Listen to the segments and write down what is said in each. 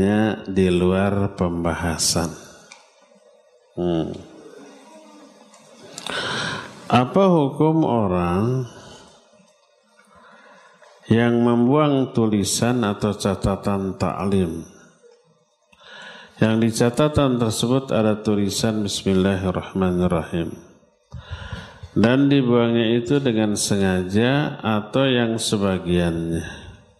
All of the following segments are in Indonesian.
di luar pembahasan. Apa hukum orang yang membuang tulisan atau catatan taklim yang di catatan tersebut ada tulisan Bismillahirrahmanirrahim dan dibuangnya itu dengan sengaja atau yang sebagiannya?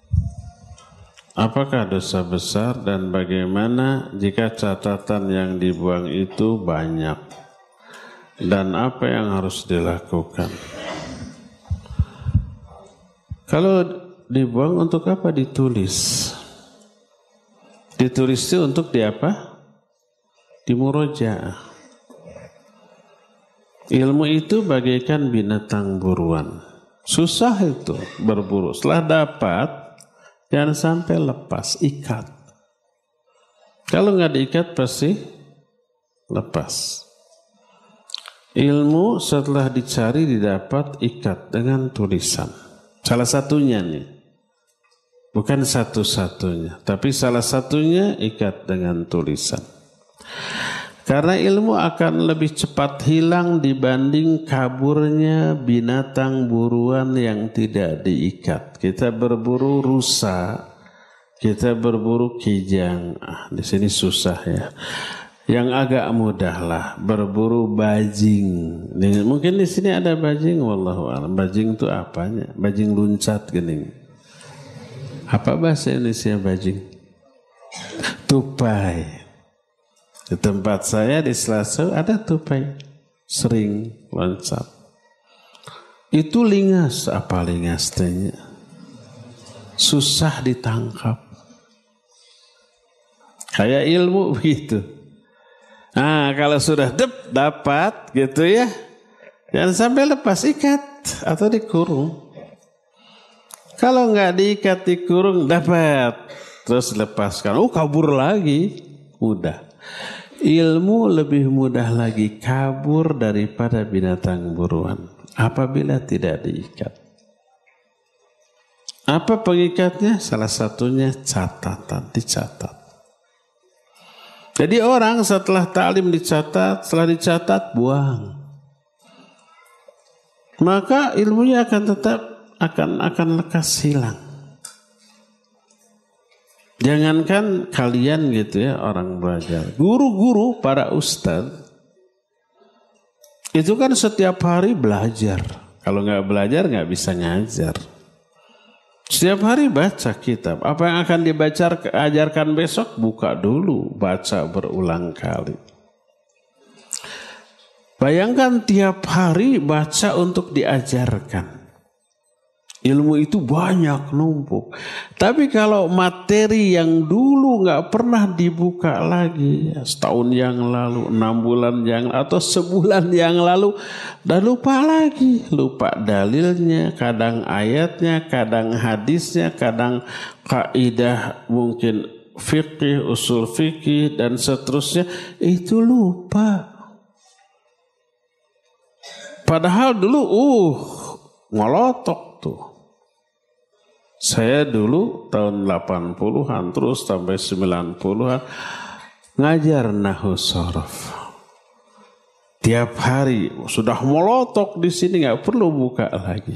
Apakah dosa besar dan bagaimana jika catatan yang dibuang itu banyak? Dan apa yang harus dilakukan? Kalau dibuang untuk apa ditulis? Ditulis itu untuk di apa? Di murojaah. Ilmu itu bagaikan binatang buruan. Susah itu berburu. Setelah dapat, jangan sampai lepas, ikat. Kalau nggak diikat pasti lepas. Ilmu setelah dicari didapat, ikat dengan tulisan. Salah satunya nih, bukan satu-satunya, tapi salah satunya ikat dengan tulisan. Karena ilmu akan lebih cepat hilang dibanding kaburnya binatang buruan yang tidak diikat. Kita berburu rusa, kita berburu kijang. Di sini susah ya. Yang agak mudah lah, berburu bajing. Mungkin di sini ada bajing, wallahu a'lam. Bajing itu apanya? Bajing luncat gini. Apa bahasa Indonesia bajing? Tupai. Di tempat saya di Selasau ada tupai, sering loncat. Itu lingas, apa lingas tanya? Susah ditangkap. Kayak ilmu begitu. Nah, kalau sudah dapat gitu ya, jangan sampai lepas, ikat atau dikurung. Kalau nggak diikat dikurung dapat, terus lepaskan, kabur lagi, mudah. Ilmu lebih mudah lagi kabur daripada binatang buruan apabila tidak diikat. Apa pengikatnya? Salah satunya catatan, dicatat. Jadi orang setelah taklim dicatat, setelah dicatat buang. Maka ilmunya akan tetap akan lekas hilang. Jangankan kalian gitu ya orang belajar. Guru-guru, para ustadz itu kan setiap hari belajar. Kalau nggak belajar nggak bisa ngajar. Setiap hari baca kitab. Apa yang akan ajarkan besok, buka dulu, baca berulang kali. Bayangkan tiap hari baca untuk diajarkan. Ilmu itu banyak numpuk. Tapi kalau materi yang dulu nggak pernah dibuka lagi, setahun yang lalu, 6 bulan yang atau sebulan yang lalu, dah lupa lagi, lupa dalilnya, kadang ayatnya, kadang hadisnya, kadang kaidah mungkin fikih, usul fikih dan seterusnya, itu lupa. Padahal dulu ngolotok tuh. Saya dulu tahun 80-an terus sampai 90-an ngajar nahwu shorof. Tiap hari sudah melotok di sini, nggak perlu buka lagi.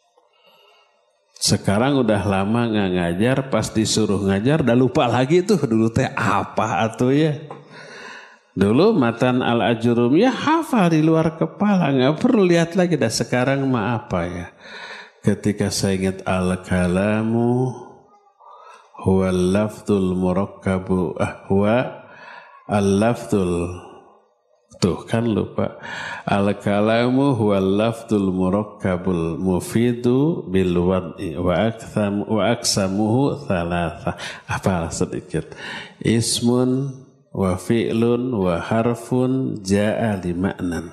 Sekarang udah lama nggak ngajar, pas disuruh ngajar udah lupa lagi tuh dulu teh apa atuh ya. Dulu matan al-ajurumiyah hafal di luar kepala, nggak perlu lihat lagi. Dah sekarang mah apa ya? Ketika saya ingat al-kalamu huwa al-lafdul murakkabu huwa al-lafdul, tuh kan lupa. Al-kalamu huwa al-lafdul murakkabul mufidu bil wad'i wa aksamuhu thalatha. Apa sedikit? Ismun wa fi'lun wa harfun ja'a li ma'nan.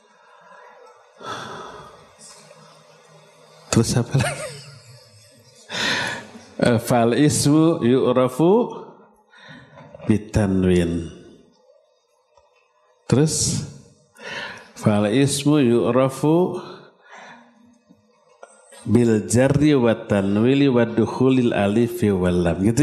Terus apa lagi? Fal ismu yu'rafu bitanwin. Terus fal ismu yu'rafu bil jarri wa tanwili wa dukhulil alif wal lam. Gitu.